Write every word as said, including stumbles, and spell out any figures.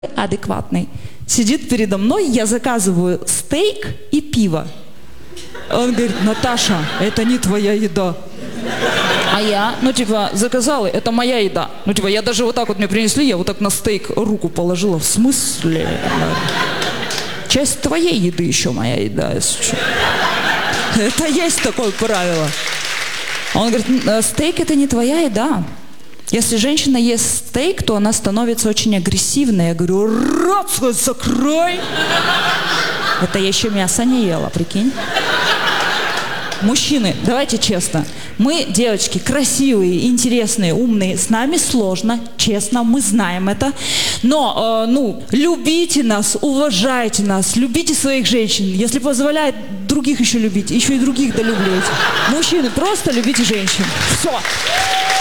адекватный. Сидит передо мной, я заказываю стейк и пиво. Он говорит: Наташа, это не твоя еда. А я, ну типа, заказала, это моя еда. Ну типа, я даже вот так вот мне принесли, я вот так на стейк руку положила. В смысле? Часть твоей еды еще моя еда, если что. Это есть такое правило. Он говорит: стейк это не твоя еда. Если женщина ест стейк, то она становится очень агрессивной. Я говорю: рот свой закрой! Это я еще мясо не ела, прикинь. Мужчины, давайте честно. Мы, девочки, красивые, интересные, умные. С нами сложно, честно, мы знаем это. Но, э, ну, любите нас, уважайте нас, любите своих женщин. Если позволяет, других еще любите, еще и других долюбливайте. Мужчины, просто любите женщин. Все.